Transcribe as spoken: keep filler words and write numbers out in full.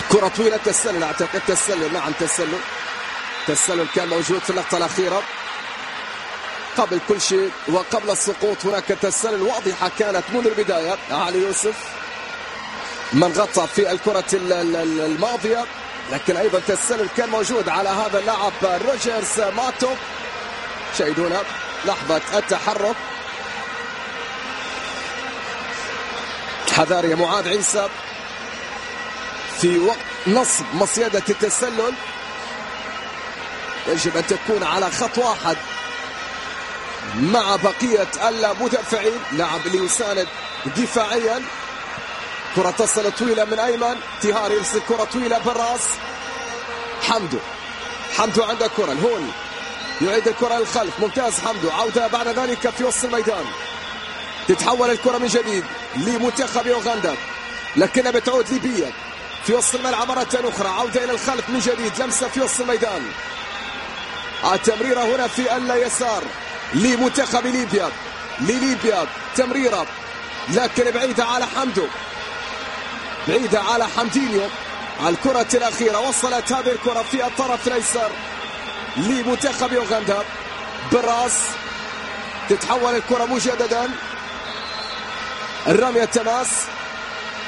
كرة طويلة تسلل، أعتقد تسلل. نعم تسلل، تسلل كان موجود في اللقطة الأخيرة. قبل كل شيء وقبل السقوط هناك تسلل واضحة كانت منذ البداية. علي يوسف من غطى في الكرة الماضية، لكن أيضا تسلل كان موجود على هذا اللاعب روجرز ماتو. شاهدونا لحظة التحرك، حذار يا معاذ عيسى في وقت نصب مصيدة التسلل. يجب أن تكون على خط واحد مع بقية المدافعين، لاعب اللي يساند دفاعيا. كرة تصل طويلة من أيمن، تيهاري يرسل كرة طويلة بالراس. حمدو، حمدو عنده كرة، الهون يعيد الكرة للخلف، ممتاز حمدو. عودة بعد ذلك في وسط الميدان، تتحول الكرة من جديد لمنتخب أوغندا، لكنها بتعود ليبيا في وسط الملعب مرة أخرى. عودة إلى الخلف من جديد، لمسة في وسط الميدان. التمريرة هنا في اليسار لمنتخب ليبيا، لليبيا تمريرة لكن بعيدة على حمدو، بعيدة على حمدينيو. الكرة الأخيرة وصلت هذه الكرة في الطرف الأيسر لمنتخب أوغندا بالراس، تتحول الكرة مجددا. الرمية تماس